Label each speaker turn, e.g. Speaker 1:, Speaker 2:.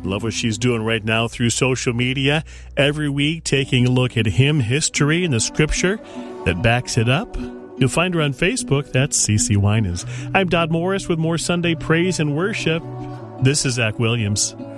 Speaker 1: Love what she's doing right now through social media. Every week, taking a look at hymn history and the scripture that backs it up. You'll find her on Facebook. That's CeCe Winans. I'm Dodd Morris with more Sunday praise and worship. This is Zach Williams.